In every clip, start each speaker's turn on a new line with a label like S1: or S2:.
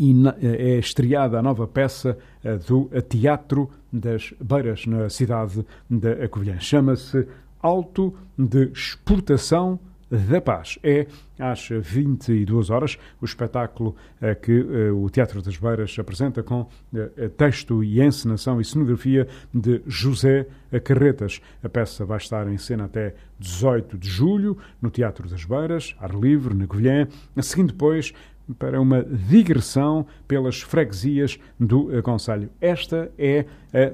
S1: e é estreada a nova peça do Teatro das Beiras, na cidade da Covilhã. Chama-se Alto de Exportação da Paz. É às 22 horas o espetáculo que o Teatro das Beiras apresenta com texto e encenação e cenografia de José Carretas. A peça vai estar em cena até 18 de julho no Teatro das Beiras, ar livre, na Covilhã, seguindo depois para uma digressão pelas freguesias do concelho. Esta é a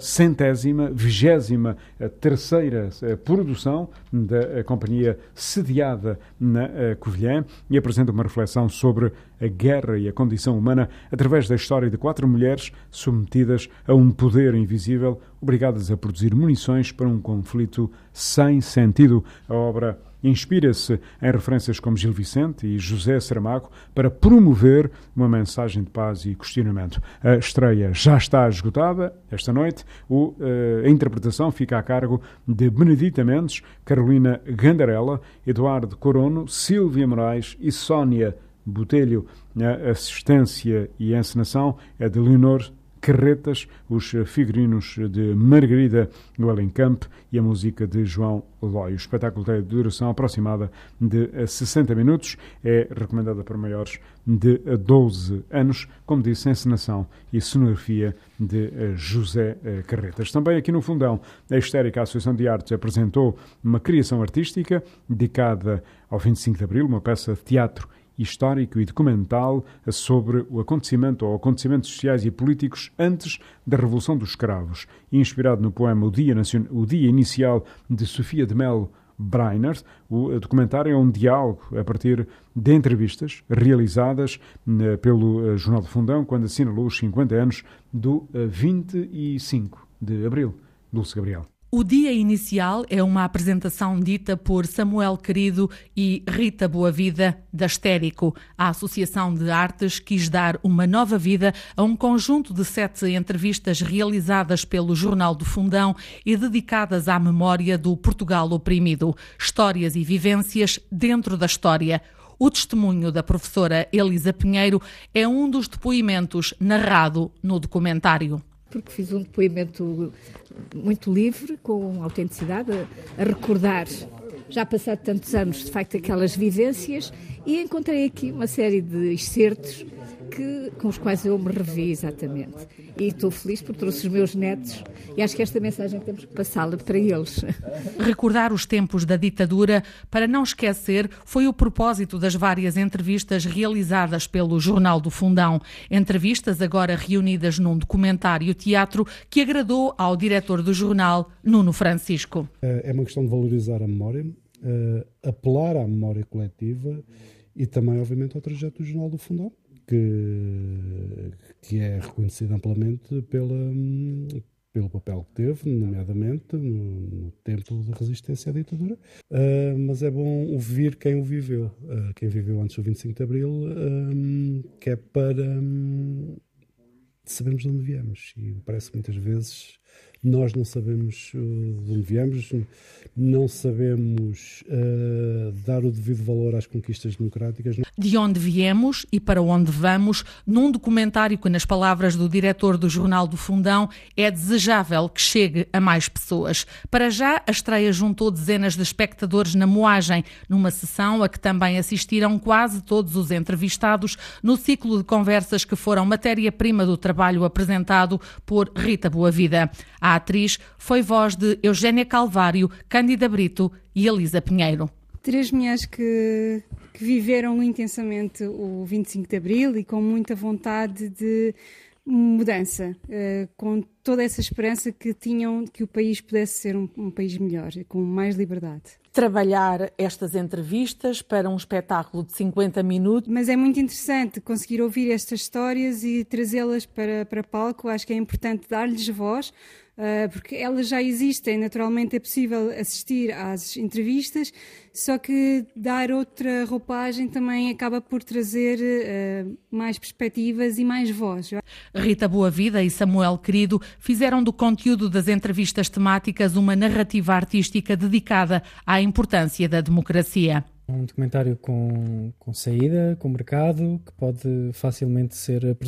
S1: 123ª produção da companhia sediada na Covilhã e apresenta uma reflexão sobre a guerra e a condição humana através da história de 4 mulheres submetidas a um poder invisível, obrigadas a produzir munições para um conflito sem sentido. A obra inspira-se em referências como Gil Vicente e José Saramago para promover uma mensagem de paz e questionamento. A estreia já está esgotada esta noite. A interpretação fica a cargo de Benedita Mendes, Carolina Gandarella, Eduardo Corono, Sílvia Moraes e Sónia Botelho. A assistência e a encenação é de Leonor Carretas, os figurinos de Margarida Wellenkamp e a música de João Lóio. O espetáculo tem duração aproximada de 60 minutos, é recomendada para maiores de 12 anos, como disse, encenação e cenografia de José Carretas. Também aqui no Fundão, a Histérica Associação de Artes apresentou uma criação artística dedicada ao 25 de Abril, uma peça de teatro histórico e documental sobre o acontecimento ou acontecimentos sociais e políticos antes da Revolução dos Escravos, inspirado no poema O Dia Inicial de Sofia de Melo Breiner. O documentário é um diálogo a partir de entrevistas realizadas pelo Jornal do Fundão quando assinalou os 50 anos do 25 de Abril. Dulce Gabriel.
S2: O Dia Inicial é uma apresentação dita por Samuel Querido e Rita Boavida, da Histérico. A Associação de Artes quis dar uma nova vida a um conjunto de 7 entrevistas realizadas pelo Jornal do Fundão e dedicadas à memória do Portugal oprimido. Histórias e vivências dentro da história. O testemunho da professora Elisa Pinheiro é um dos depoimentos narrado no documentário.
S3: Porque fiz um depoimento muito livre, com autenticidade, a recordar, já passado tantos anos, de facto, aquelas vivências, e encontrei aqui uma série de excertos com os quais eu me revi exatamente. E estou feliz porque trouxe os meus netos e acho que esta mensagem temos que passá-la para eles.
S2: Recordar os tempos da ditadura para não esquecer foi o propósito das várias entrevistas realizadas pelo Jornal do Fundão. Entrevistas agora reunidas num documentário teatro que agradou ao diretor do jornal, Nuno Francisco.
S4: É uma questão de valorizar a memória, apelar à memória coletiva e também, obviamente, ao trajeto do Jornal do Fundão, que é reconhecido amplamente pelo papel que teve, nomeadamente no tempo da resistência à ditadura. Mas é bom ouvir quem o viveu, quem viveu antes do 25 de Abril, que é para sabermos de onde viemos. E parece que muitas vezes nós não sabemos de onde viemos, não sabemos dar o devido valor às conquistas democráticas.
S2: De onde viemos e para onde vamos, num documentário que, nas palavras do diretor do Jornal do Fundão, é desejável que chegue a mais pessoas. Para já, a estreia juntou dezenas de espectadores na Moagem, numa sessão a que também assistiram quase todos os entrevistados no ciclo de conversas que foram matéria-prima do trabalho apresentado por Rita Boavida. A atriz foi voz de Eugénia Calvário, Cândida Brito e Elisa Pinheiro.
S5: 3 mulheres que viveram intensamente o 25 de Abril e com muita vontade de mudança, com toda essa esperança que tinham que o país pudesse ser um país melhor, com mais liberdade.
S2: Trabalhar estas entrevistas para um espetáculo de 50 minutos.
S5: Mas é muito interessante conseguir ouvir estas histórias e trazê-las para palco. Acho que é importante dar-lhes voz, porque elas já existem, naturalmente é possível assistir às entrevistas, só que dar outra roupagem também acaba por trazer mais perspectivas e mais voz.
S2: Rita Boavida e Samuel Querido fizeram do conteúdo das entrevistas temáticas uma narrativa artística dedicada à importância da democracia.
S6: Um documentário com saída, com mercado, que pode facilmente ser apresentado